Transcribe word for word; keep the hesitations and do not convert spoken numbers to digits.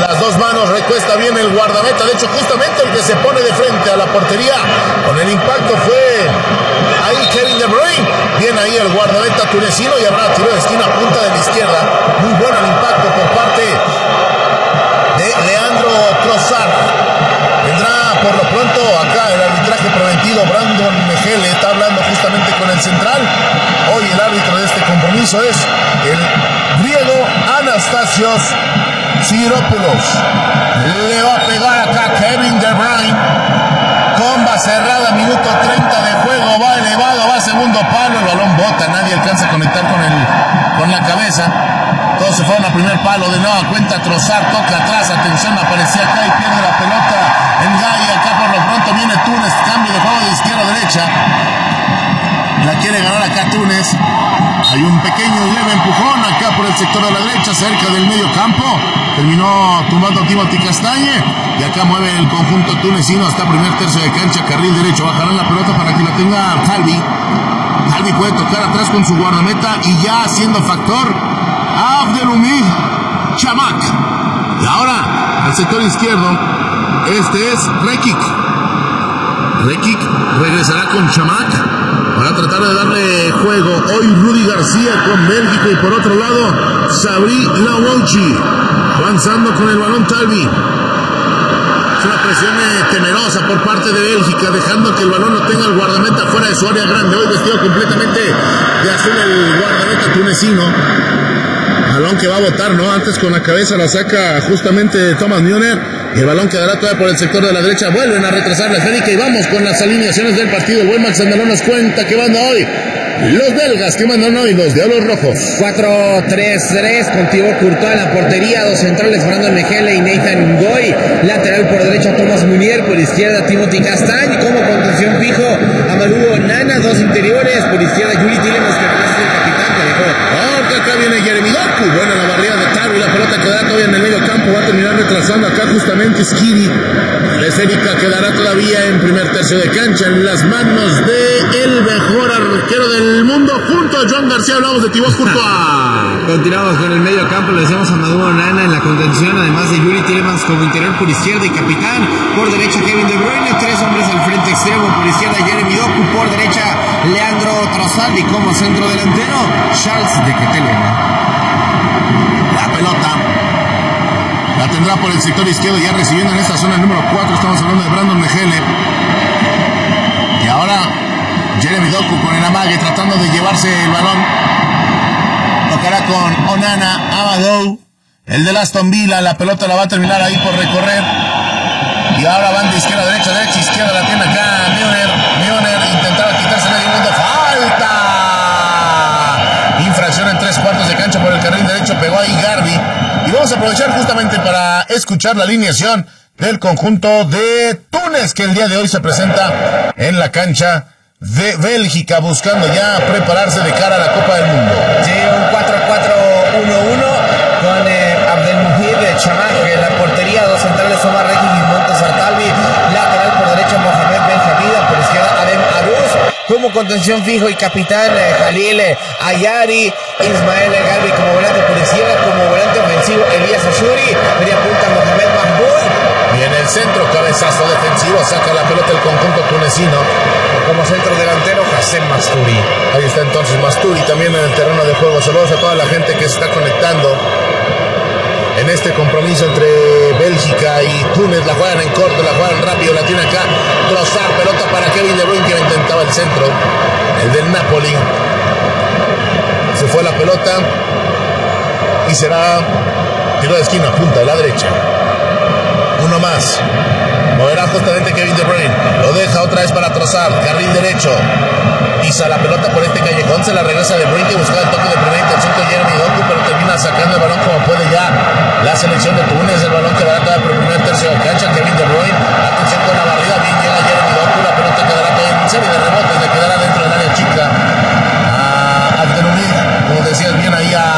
las dos manos, recuesta bien el guardameta. De hecho, justamente el que se pone de frente a la portería con el impacto fue ahí Kevin De Bruyne. Bien ahí el guardameta tunecino y habrá tiro de esquina, punta de la izquierda. Muy bueno el impacto por parte de Leandro Trossard. Vendrá por lo pronto acá el arbitraje preventivo. Brandon Mejele está hablando justamente con el central. Hoy el árbitro de este compromiso es el griego Anastasios Siropoulos. Le va a pegar acá Kevin De Bruyne. Comba cerrada, minuto treinta de juego. Va elevado, va segundo palo. El balón bota, nadie alcanza a conectar con, el, con la cabeza. Todos se fueron a primer palo. De nueva cuenta Trossard, toca atrás. Atención, aparecía acá y pierde la pelota en Gaia. Acá por lo pronto viene Túnez. Cambio de juego de izquierda a derecha. La quiere ganar acá Túnez. Hay un pequeño y leve empujón acá por el sector de la derecha, cerca del medio campo. Terminó tumbando a Timothy Castagne. Y acá mueve el conjunto tunecino hasta primer tercio de cancha, carril derecho. Bajarán la pelota para que la tenga Talvi. Talvi puede tocar atrás con su guardameta y ya haciendo factor Abdelhamid Chamakh. Y ahora, al sector izquierdo, este es Rekik. Rekik regresará con Chamakh para tratar de darle juego. Hoy Rudy García con Bélgica y por otro lado Sabri Lawouchi avanzando con el balón Talvi. Es una presión temerosa por parte de Bélgica, dejando que el balón lo tenga el guardameta fuera de su área grande. Hoy vestido completamente de azul el guardameta tunecino. Balón que va a botar, ¿no? Antes con la cabeza la saca justamente Thomas Müller. El balón quedará todavía por el sector de la derecha. Vuelven a retrasar la esférica y vamos con las alineaciones del partido. El buen Max Andalón nos cuenta que van hoy los belgas, que mandan hoy los Diablos Rojos. cuatro tres tres con Thibaut Courtois en la portería. Dos centrales, Brandon Mejele y Nathan Ngoy. Lateral por derecha, Thomas Munier. Por izquierda, Timothy Castagne. Como contención fijo, Amadou Onana. Dos interiores. Por izquierda, Yuri Tielemans, que es el capitán que dejó. Oh, que acá viene Jeremy Doku. Buena la barrida de Talvi. La pelota quedará todavía en el medio campo. Va a terminar retrasando acá justamente Skiri. La esférica quedará todavía en primer tercio de cancha en las manos de el mejor arquero del mundo. Junto a Joan García hablamos de Thibaut Courtois. Continuamos con el medio campo. Le decíamos a Amadou Onana en la contención, además de Yuri Tielemans como interior por izquierda y capitán. Por derecha Kevin De Bruyne. Tres hombres al frente extremo. Por izquierda Jeremy Doku. Por derecha Leandro Trossard. Y como centro delantero Charles de Ketelaere. La pelota la tendrá por el sector izquierdo, ya recibiendo en esta zona el número cuatro. Estamos hablando de Brandon Mejele. Y ahora Jeremy Doku con el amague tratando de llevarse el balón. Tocará con Onana, Amadou, el de Aston Villa. La pelota la va a terminar ahí por recorrer. Y ahora van de izquierda a derecha, derecha, izquierda. La tiene acá Müller. Müller intentaba quitarse medio mundo. ¡Falta! Infracción en tres cuartos de cancha por el carril derecho. Pegó ahí Garbi. Y vamos a aprovechar justamente para escuchar la alineación del conjunto de Túnez, que el día de hoy se presenta en la cancha de Bélgica, buscando ya prepararse de cara a la Copa del Mundo. Sí, un cuatro cuatro uno uno con eh, Abdelhamid Chamakh en la portería. Dos centrales, Omar Rekik y Montazar Talvi. Lateral por derecha Mohamed Benjamida. Por izquierda Adem Aruz. Como contención fijo y capitán eh, Jalil eh, Ayari. Ismael Garbi como volante por izquierda. Como volante ofensivo Elías Ashuri. Media punta Mohamed Mahmoud. Y en el centro, cabezazo defensivo, saca la pelota el conjunto tunecino. Como centro delantero Hassem Masturi. Ahí está entonces Masturi también en el terreno de juego. Saludos a toda la gente que se está conectando en este compromiso entre Bélgica y Túnez. La juegan en corto, la juegan rápido, la tiene acá Trossard, pelota para Kevin De Bruyne, que intentaba el centro, el del Napoli. Se fue la pelota y será tiro de esquina, punta de la derecha. Uno más. Moverá justamente Kevin De Bruyne. Lo deja otra vez para Trossard. Carril derecho. Pisa la pelota por este callejón. Se la regresa De Bruyne, que buscaba el toque de primera intención con Jeremy Doku, pero termina sacando el balón como puede ya la selección de Túnez. El balón quedará todavía por el primer tercio de cancha. Kevin De Bruyne. Atención con la barrida. Bien llega Jeremy Doku. La pelota quedará todavía en serie de rebotes. Le quedará dentro del área chica a Abdelhamid. Como decías bien ahí a